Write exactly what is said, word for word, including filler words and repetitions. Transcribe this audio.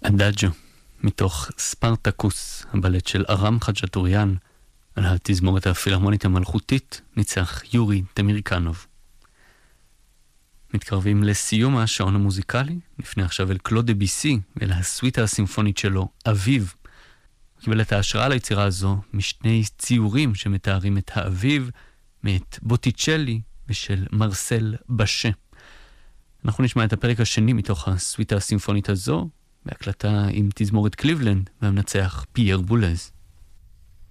אדאג'ו, מתוך ספרטקוס, הבלט של ארם חג'טוריאן, על התזמורת הפילהרמונית המלכותית, ניצח יורי דמירקנוב. מתקרבים לסיום השעון המוזיקלי, נפנה עכשיו אל קלוד דביסי, ואל הסוויטה הסימפונית שלו, אביב. הוא קיבל את ההשראה ליצירה הזו משני ציורים שמתארים את האביב, מאת בוטיצ'לי ושל מרסל בשה. אנחנו נשמע את הפרק השני מתוך הסוויטה הסימפונית הזו, בהקלטה עם תזמורת קליבלנד, והמנצח פייר בולז.